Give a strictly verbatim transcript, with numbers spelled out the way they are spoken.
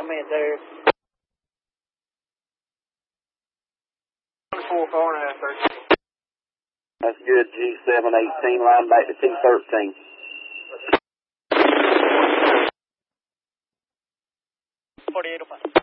comment there. Four car and a half, thirteen. That's good, G seven eighteen, line back to T thirteen. forty-eight oh five.